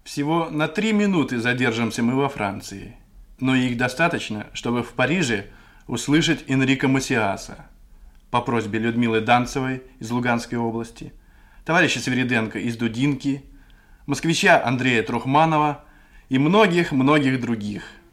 Всего на 3 минуты задержимся мы во Франции, но их достаточно, чтобы в Париже услышать Энрико Массиаса по просьбе Людмилы Данцевой из Луганской области, товарища Свириденко из Дудинки, москвича Андрея Трухманова и многих-многих других.